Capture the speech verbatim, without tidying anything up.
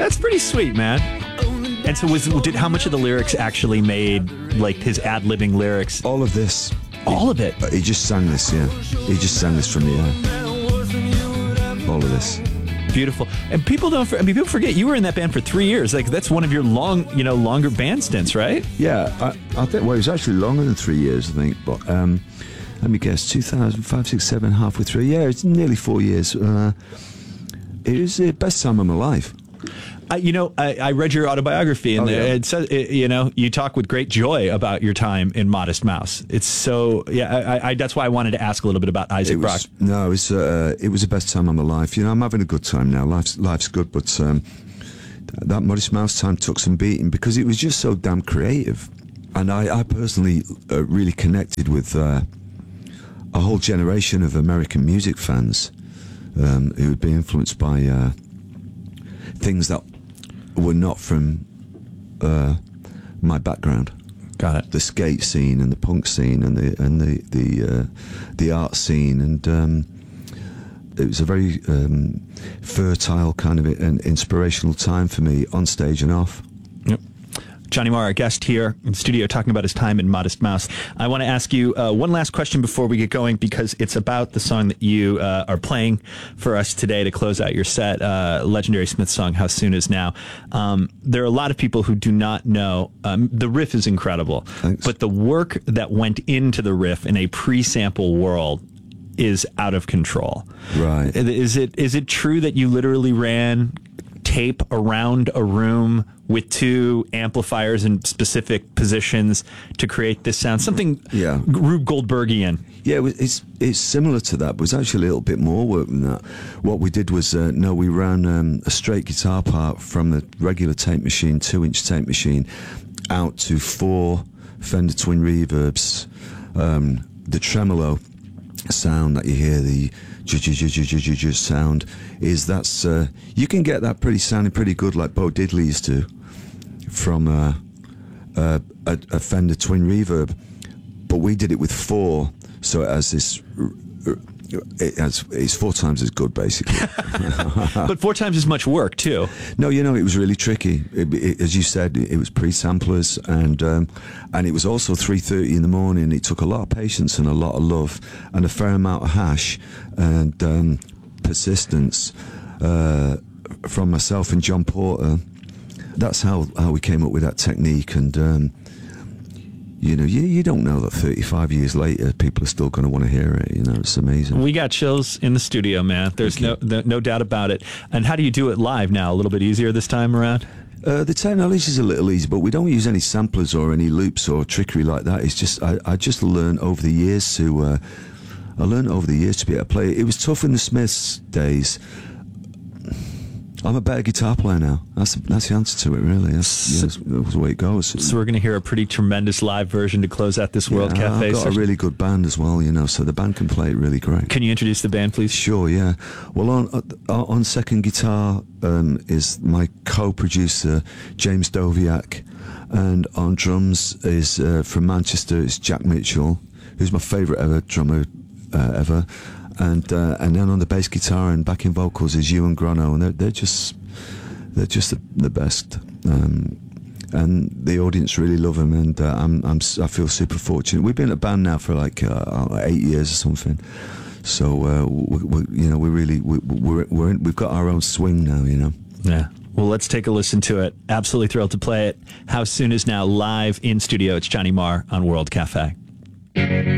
That's pretty sweet, man. And so, was did how much of the lyrics actually made, like his ad-libbing lyrics? All of this. All of it. He just sang this, yeah. He just sang this from the air. All of this. Beautiful. And people don't. I mean, people forget you were in that band for three years. Like that's one of your long, you know, longer band stints, right? Yeah, I, I think. Well, it was actually longer than three years, I think. But um, let me guess, two thousand five, six, seven, halfway through. Yeah, it's nearly four years. Uh, it was the best time of my life. I, you know, I, I read your autobiography, and oh, yeah. it says, it, you know, you talk with great joy about your time in Modest Mouse. It's so, yeah. I, I, that's why I wanted to ask a little bit about Isaac it was, Brock. No, it was uh, it was the best time of my life. You know, I'm having a good time now. Life's life's good, but um, that Modest Mouse time took some beating because it was just so damn creative, and I, I personally uh, really connected with uh, a whole generation of American music fans um, who would be influenced by uh, things that were not from uh, my background. Got it. The skate scene and the punk scene and the and the the uh, the art scene, and um, it was a very um, fertile kind of an inspirational time for me on stage and off. Yep. Johnny Marr, our guest here in the studio, talking about his time in Modest Mouse. I want to ask you uh, one last question before we get going, because it's about the song that you uh, are playing for us today to close out your set, uh, legendary Smith song, How Soon Is Now. Um, there are a lot of people who do not know. Um, the riff is incredible, Thanks. But the work that went into the riff in a pre-sample world is out of control. Right. Is it is it true that you literally ran tape around a room with two amplifiers in specific positions to create this sound? Something yeah. Rube Goldbergian. Yeah, it was, it's it's similar to that, but it's actually a little bit more work than that. What we did was, uh, no, we ran um, a straight guitar part from the regular tape machine, two-inch tape machine, out to four Fender Twin Reverbs. Um, the tremolo sound that you hear, the j-j-j-j-j-j sound, is that's uh, you can get that pretty sounding pretty good, like Bo Diddley used to, from uh, uh, a, a Fender Twin Reverb, but we did it with four, so it has this. It has, it's four times as good, basically. But four times as much work too. No, you know, it was really tricky. It, it, as you said, it, it was pre-samplers, and um, and it was also three thirty in the morning. It took a lot of patience and a lot of love and a fair amount of hash and um, persistence uh, from myself and John Porter. That's how, how we came up with that technique. And um, you know, you, you don't know that thirty-five years later people are still going to want to hear it. You know, it's amazing. We got chills in the studio, man. There's no, no no doubt about it. And how do you do it live now? A little bit easier this time around? Uh, the technology is a little easy, but we don't use any samplers or any loops or trickery like that. It's just I, I just learned over the years to uh, I learned over the years to be able to play. It was tough in the Smiths days. I'm a better guitar player now. That's that's the answer to it, really. That's, yeah, that's, that's the way it goes. So we're going to hear a pretty tremendous live version to close out this World yeah, Cafe I've got session. a really good band as well, you know, so the band can play it really great. Can you introduce the band, please? Sure, yeah. Well, on uh, on second guitar um, is my co-producer, James Doviak, and on drums is, uh, from Manchester, is Jack Mitchell, who's my favourite ever drummer uh, ever. And uh, and then on the bass guitar and backing vocals is Ewan Grono, and they're they're just they're just the, the best, um, and the audience really love them, and uh, I'm I'm I feel super fortunate. We've been a band now for like uh, eight years or something, so uh, we, we, you know we really we, we're we're in, we've got our own swing now, you know. Yeah. Well, let's take a listen to it. Absolutely thrilled to play it. How Soon Is Now live in studio. It's Johnny Marr on World Cafe.